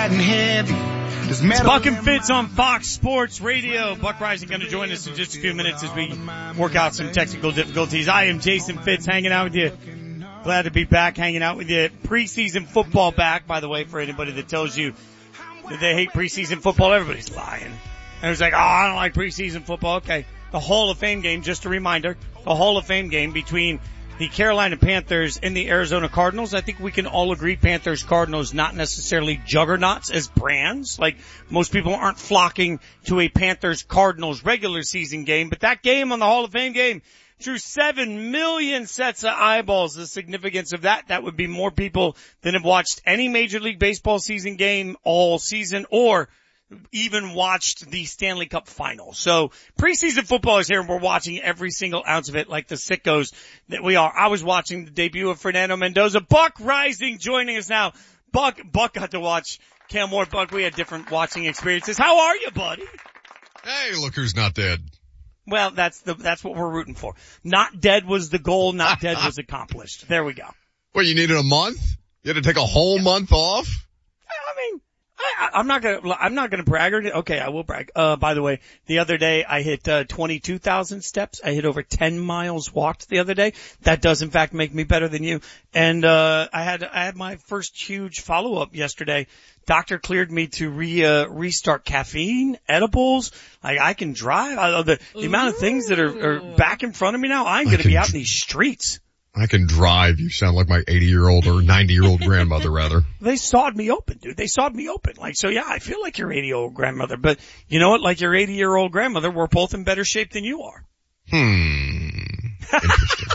riding heavy. It's Buck and Fitz on Fox Sports Radio. Buck Rising going to join us in just a few minutes as we work out some technical difficulties. I am Jason Fitz hanging out with you. Glad to be back hanging out with you. Preseason football back, by the way, for anybody that tells you that they hate preseason football. Everybody's lying. And it's like, oh, I don't like preseason football. Okay. The Hall of Fame game, just a reminder, the Hall of Fame game between the Carolina Panthers and the Arizona Cardinals. I think we can all agree Panthers, Cardinals, not necessarily juggernauts as brands. Like, most people aren't flocking to a Panthers, Cardinals regular season game, but that game on the Hall of Fame game drew 7 million sets of eyeballs. The significance of that would be more people than have watched any Major League Baseball season game all season or even watched the Stanley Cup final. So preseason football is here and we're watching every single ounce of it like the sickos that we are. I was watching the debut of Fernando Mendoza. Buck Rising joining us now. Buck got to watch Cam Ward. Buck, we had different watching experiences. How are you, buddy? Hey, look who's not dead. Well, that's what we're rooting for. Not dead was the goal, not dead was accomplished. There we go. Well, you needed a month? You had to take a whole month off? I mean, I'm not gonna brag okay, I will brag. By the way, the other day I hit, 22,000 steps. I hit over 10 miles walked the other day. That does in fact make me better than you. And, I had my first huge follow-up yesterday. Doctor cleared me to restart caffeine, edibles. Like, I can drive. The amount of things that are back in front of me now, I'm gonna be out in these streets. I can drive. You sound like my 80-year-old or 90-year-old grandmother, rather. They sawed me open, dude. They sawed me open. Like, so yeah, I feel like your 80-year-old grandmother, but you know what? Like your 80-year-old grandmother, we're both in better shape than you are. Interesting.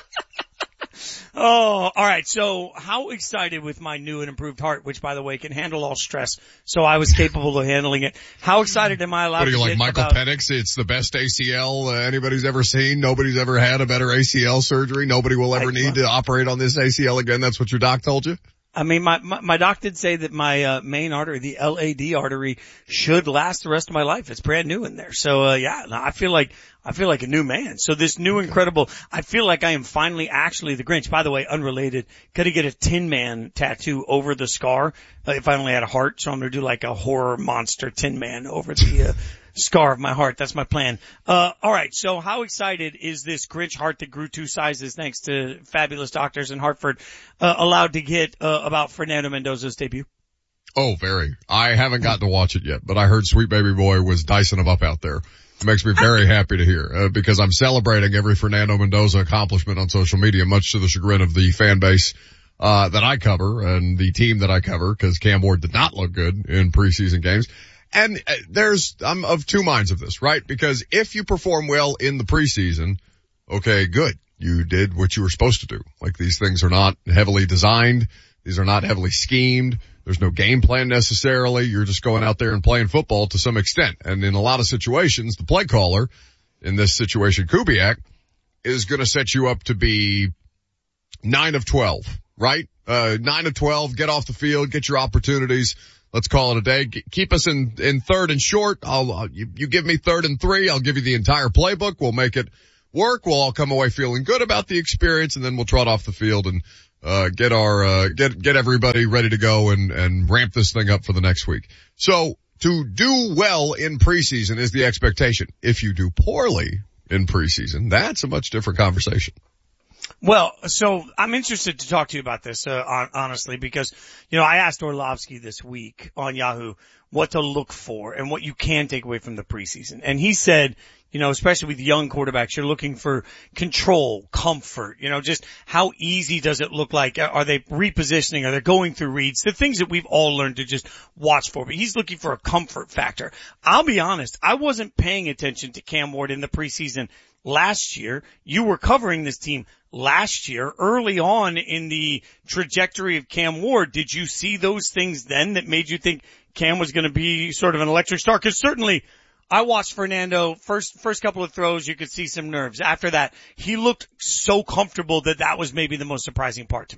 Oh, alright. So how excited with my new and improved heart, which by the way can handle all stress. So I was capable of handling it. How excited am I allowed to get? What are you, like Michael Penix? It's the best ACL anybody's ever seen. Nobody's ever had a better ACL surgery. Nobody will ever need to operate on this ACL again. That's what your doc told you? I mean, my doc did say that my, main artery, the LAD artery, should last the rest of my life. It's brand new in there. So, yeah, I feel like a new man. So this new incredible, I feel like I am finally actually the Grinch. By the way, unrelated, gotta get a Tin Man tattoo over the scar. If I only had a heart, so I'm gonna do like a horror monster Tin Man over the, scar of my heart. That's my plan. Alright, so how excited is this Grinch heart that grew 2 sizes thanks to fabulous doctors in Hartford, allowed to get, about Fernando Mendoza's debut? Oh, very. I haven't gotten to watch it yet, but I heard Sweet Baby Boy was dicing him up out there. It makes me very happy to hear, because I'm celebrating every Fernando Mendoza accomplishment on social media, much to the chagrin of the fan base, that I cover and the team that I cover, because Cam Ward did not look good in preseason games. And I'm of two minds of this, right? Because if you perform well in the preseason, okay, good. You did what you were supposed to do. Like, these things are not heavily designed. These are not heavily schemed. There's no game plan necessarily. You're just going out there and playing football to some extent. And in a lot of situations, the play caller, in this situation, Kubiak, is going to set you up to be 9 of 12, right? 9 of 12, get off the field, get your opportunities. Let's call it a day. Keep us in third and short. You give me 3rd and 3. I'll give you the entire playbook. We'll make it work. We'll all come away feeling good about the experience, and then we'll trot off the field and get everybody ready to go and ramp this thing up for the next week. So to do well in preseason is the expectation. If you do poorly in preseason, that's a much different conversation. Well, so I'm interested to talk to you about this, honestly, because, I asked Orlovsky this week on Yahoo what to look for and what you can take away from the preseason. And he said, especially with young quarterbacks, you're looking for control, comfort, just how easy does it look like? Are they repositioning? Are they going through reads? The things that we've all learned to just watch for. But he's looking for a comfort factor. I'll be honest, I wasn't paying attention to Cam Ward in the preseason last year. You were covering this team last year, early on in the trajectory of Cam Ward. Did you see those things then that made you think Cam was going to be sort of an electric star? Because certainly I watched Fernando, first couple of throws, you could see some nerves. After that, he looked so comfortable that was maybe the most surprising part to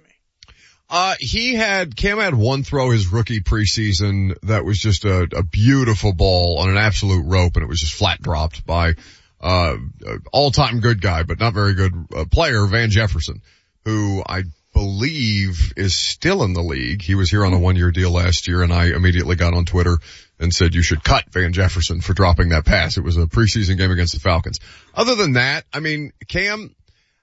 me. Cam had one throw his rookie preseason that was just a beautiful ball on an absolute rope, and it was just flat dropped by all-time good guy, but not very good player, Van Jefferson, who I believe is still in the league. He was here on a 1-year deal last year, and I immediately got on Twitter and said you should cut Van Jefferson for dropping that pass. It was a preseason game against the Falcons. Other than that, I mean, Cam's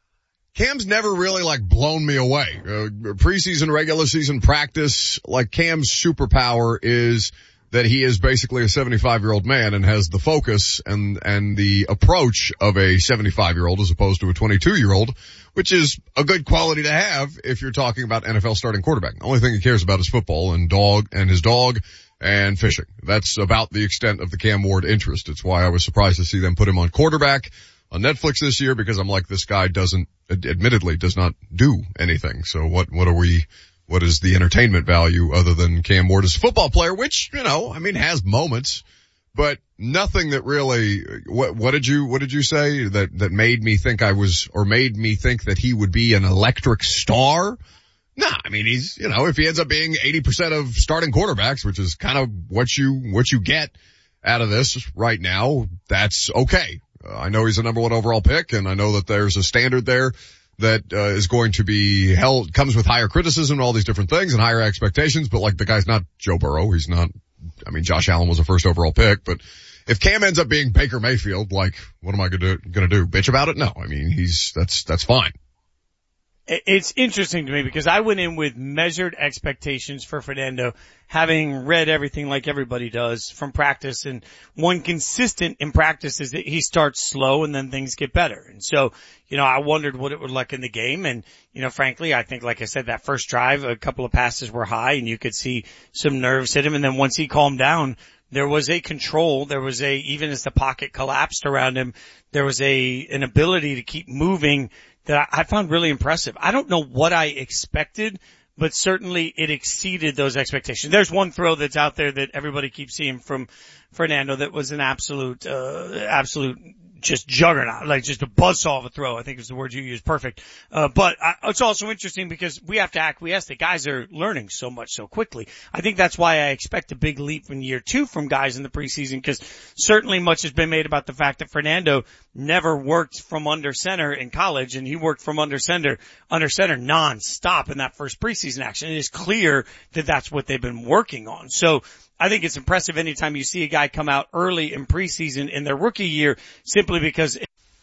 never really like blown me away. Preseason, regular season practice, like Cam's superpower is that he is basically a 75-year-old man and has the focus and the approach of a 75-year-old as opposed to a 22-year-old, which is a good quality to have if you're talking about NFL starting quarterback. The only thing he cares about is football and his dog and fishing. That's about the extent of the Cam Ward interest. It's why I was surprised to see them put him on quarterback on Netflix this year, because I'm like, this guy admittedly does not do anything. So what is the entertainment value other than Cam Ward as a football player, which, has moments, but nothing that really, what did you say that made me think made me think that he would be an electric star? Nah, he's, if he ends up being 80% of starting quarterbacks, which is kind of what you get out of this right now, that's okay. I know he's a number 1 overall pick, and I know that there's a standard there that is going to be held, comes with higher criticism and all these different things and higher expectations, but like the guy's not Joe Burrow. He's not, Josh Allen was a 1st overall pick, but if Cam ends up being Baker Mayfield, like, what am I gonna do? Bitch about it? No. That's fine. It's interesting to me because I went in with measured expectations for Fernando, having read everything like everybody does from practice. And one consistent in practice is that he starts slow and then things get better. And so, I wondered what it would look in the game. And, frankly, I think, like I said, that first drive, a couple of passes were high and you could see some nerves hit him. And then once he calmed down, there was a control. There was even as the pocket collapsed around him, there was an ability to keep moving that I found really impressive. I don't know what I expected, but certainly it exceeded those expectations. There's one throw that's out there that everybody keeps seeing from Fernando that was an absolute just juggernaut, like just a buzzsaw of a throw, I think is the word you used. Perfect. But it's also interesting because we have to acquiesce that guys are learning so much so quickly. I think that's why I expect a big leap in year 2 from guys in the preseason, because certainly much has been made about the fact that Fernando never worked from under center in college, and he worked from under center nonstop in that first preseason action. It is clear that that's what they've been working on. So I think it's impressive anytime you see a guy come out early in preseason in their rookie year, simply because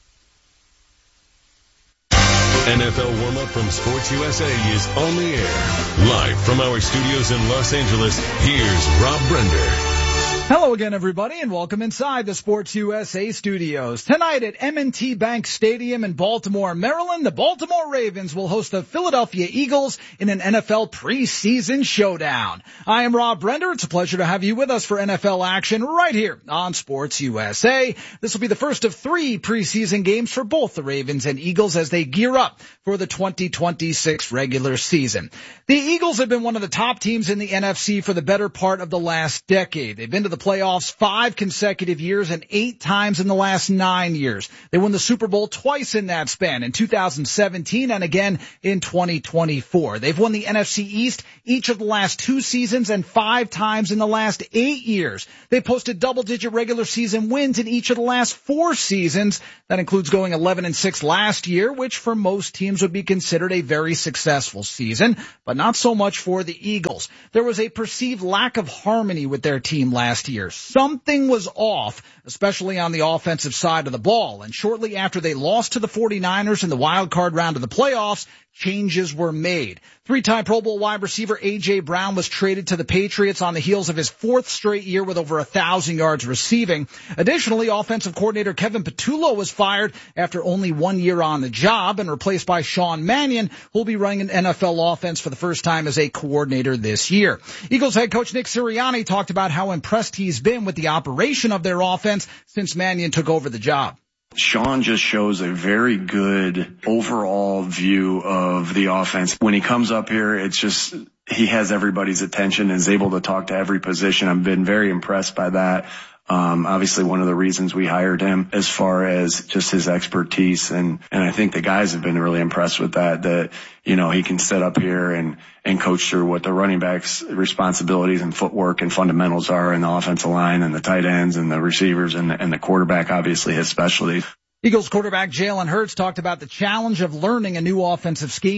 NFL warm-up from Sports USA is on the air. Live from our studios in Los Angeles, here's Rob Brender. Hello again, everybody, and welcome inside the Sports USA studios. Tonight at M&T Bank Stadium in Baltimore, Maryland, the Baltimore Ravens will host the Philadelphia Eagles in an NFL preseason showdown. I am Rob Brender. It's a pleasure to have you with us for NFL action right here on Sports USA. This will be the first of 3 preseason games for both the Ravens and Eagles as they gear up for the 2026 regular season. The Eagles have been one of the top teams in the NFC for the better part of the last decade. They've been to the playoffs 5 consecutive years and 8 times in the last 9 years. They won the Super Bowl twice in that span, in 2017 and again in 2024. They've won the NFC East each of the last 2 seasons and 5 times in the last 8 years. They posted double-digit regular season wins in each of the last 4 seasons. That includes going 11-6 last year, which for most teams would be considered a very successful season, but not so much for the Eagles. There was a perceived lack of harmony with their team last year. Something was off, especially on the offensive side of the ball. And shortly after they lost to the 49ers in the wild card round of the playoffs, changes were made. 3-time Pro Bowl wide receiver A.J. Brown was traded to the Patriots on the heels of his 4th straight year with over 1,000 yards receiving. Additionally, offensive coordinator Kevin Patullo was fired after only 1 year on the job and replaced by Sean Mannion, who will be running an NFL offense for the first time as a coordinator this year. Eagles head coach Nick Sirianni talked about how impressed he's been with the operation of their offense since Mannion took over the job. Sean just shows a very good overall view of the offense. When he comes up here, it's just he has everybody's attention and is able to talk to every position. I've been very impressed by that. Obviously one of the reasons we hired him as far as just his expertise. And I think the guys have been really impressed with that, he can sit up here and coach through what the running backs' responsibilities and footwork and fundamentals are in the offensive line and the tight ends and the receivers and the quarterback, obviously his specialty. Eagles quarterback Jalen Hurts talked about the challenge of learning a new offensive scheme.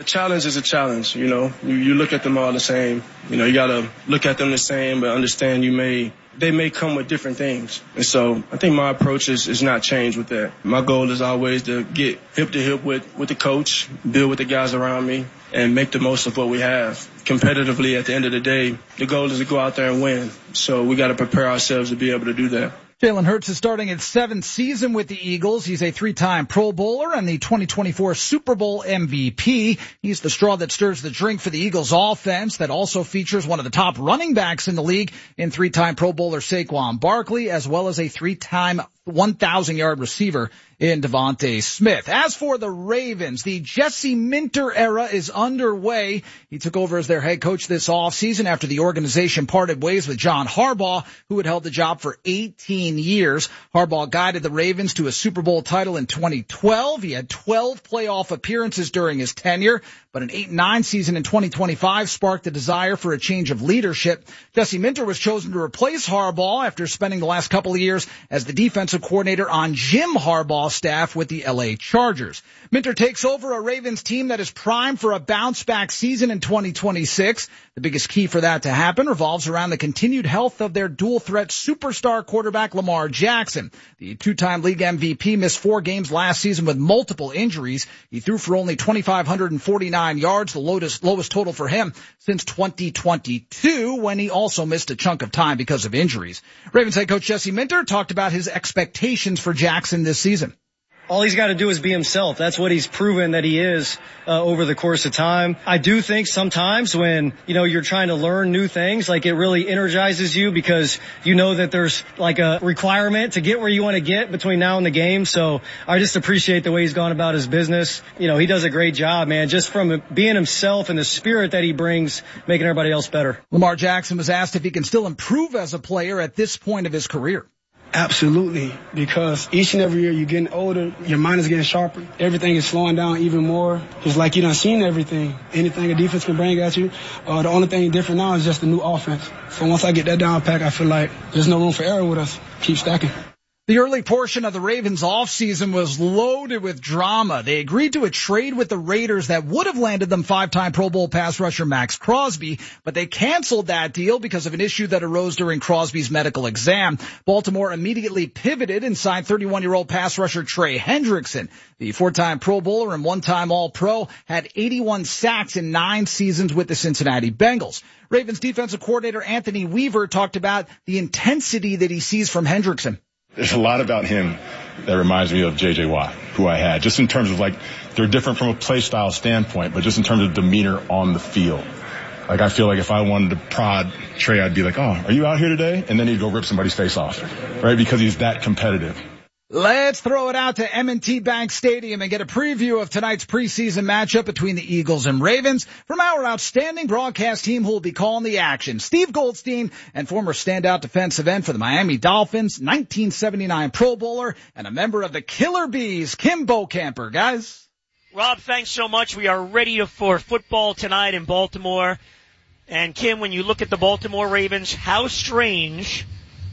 A challenge is a challenge, you know. You look at them all the same. You know, you got to look at them the same, but understand they may come with different things. And so I think my approach is not changed with that. My goal is always to get hip to hip with the coach, build with the guys around me, and make the most of what we have. Competitively, at the end of the day, the goal is to go out there and win. So we got to prepare ourselves to be able to do that. Jalen Hurts is starting his 7th season with the Eagles. He's a 3-time Pro Bowler and the 2024 Super Bowl MVP. He's the straw that stirs the drink for the Eagles offense that also features one of the top running backs in the league in 3-time Pro Bowler Saquon Barkley, as well as a 3-time 1,000-yard receiver in Devontae Smith. As for the Ravens, the Jesse Minter era is underway. He took over as their head coach this offseason after the organization parted ways with John Harbaugh, who had held the job for 18 years. Harbaugh guided the Ravens to a Super Bowl title in 2012. He had 12 playoff appearances during his tenure, but an 8-9 season in 2025 sparked a desire for a change of leadership. Jesse Minter was chosen to replace Harbaugh after spending the last couple of years as the defensive coordinator on Jim Harbaugh's staff with the LA Chargers. Minter takes over a Ravens team that is primed for a bounce-back season in 2026. The biggest key for that to happen revolves around the continued health of their dual-threat superstar quarterback Lamar Jackson. The 2-time league MVP missed 4 games last season with multiple injuries. He threw for only 2,549 yards, the lowest total for him since 2022, when he also missed a chunk of time because of injuries. Ravens head coach Jesse Minter talked about his expectations for Jackson this season. All he's got to do is be himself. That's what he's proven that he is over the course of time. I do think sometimes when, you're trying to learn new things, like it really energizes you because you know that there's like a requirement to get where you want to get between now and the game. So I just appreciate the way he's gone about his business. He does a great job, man, just from being himself and the spirit that he brings, making everybody else better. Lamar Jackson was asked if he can still improve as a player at this point of his career. Absolutely, because each and every year you're getting older, your mind is getting sharper, everything is slowing down even more. It's like you done seen everything. Anything a defense can bring at you. The only thing different now is just the new offense. So once I get that down pat, I feel like there's no room for error with us. Keep stacking. The early portion of the Ravens offseason was loaded with drama. They agreed to a trade with the Raiders that would have landed them 5-time Pro Bowl pass rusher Max Crosby, but they canceled that deal because of an issue that arose during Crosby's medical exam. Baltimore immediately pivoted and signed 31-year-old pass rusher Trey Hendrickson. The 4-time Pro Bowler and 1-time All-Pro had 81 sacks in 9 seasons with the Cincinnati Bengals. Ravens defensive coordinator Anthony Weaver talked about the intensity that he sees from Hendrickson. There's a lot about him that reminds me of J.J. Watt, who I had, just in terms of they're different from a play style standpoint, but just in terms of demeanor on the field. I feel like if I wanted to prod Trey, I'd be like, oh, are you out here today? And then he'd go rip somebody's face off, right? Because he's that competitive. Let's throw it out to M&T Bank Stadium and get a preview of tonight's preseason matchup between the Eagles and Ravens from our outstanding broadcast team who will be calling the action. Steve Goldstein and former standout defensive end for the Miami Dolphins, 1979 Pro Bowler, and a member of the Killer Bees, Kim Bokamper. Guys. Rob, thanks so much. We are ready for football tonight in Baltimore. And Kim, when you look at the Baltimore Ravens, how strange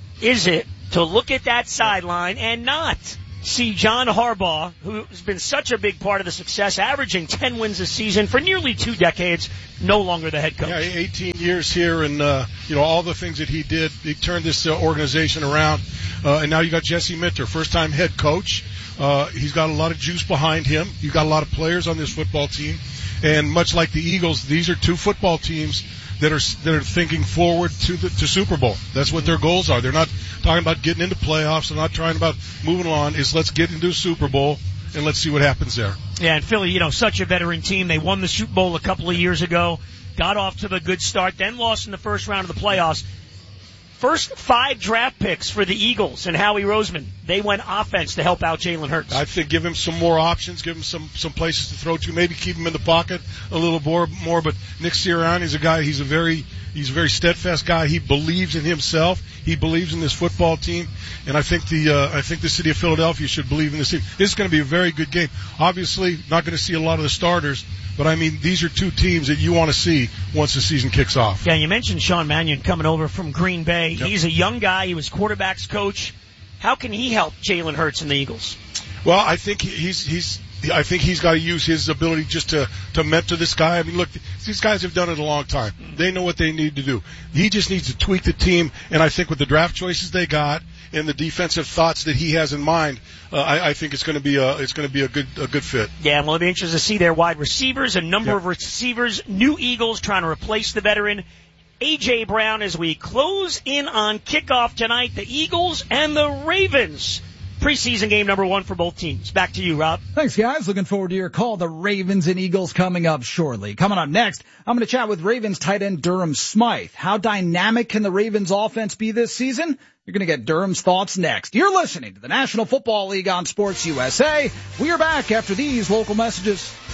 is it to look at that sideline and not see John Harbaugh, who's been such a big part of the success, averaging 10 wins a season for nearly 2 decades, no longer the head coach. Yeah, 18 years here, and all the things that he did, he turned this organization around. And now you got Jesse Minter, first-time head coach. He's got a lot of juice behind him. You've got a lot of players on this football team, and much like the Eagles, these are 2 football teams that are thinking forward to Super Bowl. That's what their goals are. They're not talking about getting into playoffs. They're not trying about moving on. It's let's get into a Super Bowl and let's see what happens there. Yeah, and Philly, such a veteran team. They won the Super Bowl a couple of years ago, got off to the good start, then lost in the first round of the playoffs. First 5 draft picks for the Eagles and Howie Roseman. They went offense to help out Jalen Hurts. I think give him some more options, give him some places to throw to, maybe keep him in the pocket a little more. But Nick Sirianni's a guy, he's a very steadfast guy. He believes in himself. He believes in this football team. And I think the city of Philadelphia should believe in this team. This is going to be a very good game. Obviously, not going to see a lot of the starters, but these are 2 teams that you want to see once the season kicks off. Yeah, you mentioned Sean Mannion coming over from Green Bay. Yep. He's a young guy. He was quarterback's coach. How can he help Jalen Hurts and the Eagles? Well, I think he's I think he's got to use his ability just to mentor this guy. I mean, look, these guys have done it a long time. They know what they need to do. He just needs to tweak the team, and I think with the draft choices they got and the defensive thoughts that he has in mind, I think it's going to be a good fit. Yeah, well, it'll be interesting to see their wide receivers, a number of receivers, new Eagles trying to replace the veteran A.J. Brown as we close in on kickoff tonight, the Eagles and the Ravens. Preseason game number 1 for both teams. Back to you, Rob. Thanks, guys. Looking forward to your call. The Ravens and Eagles coming up shortly. Coming up next, I'm going to chat with Ravens tight end Durham Smythe. How dynamic can the Ravens offense be this season? You're going to get Durham's thoughts next. You're listening to the National Football League on Sports USA. We are back after these local messages.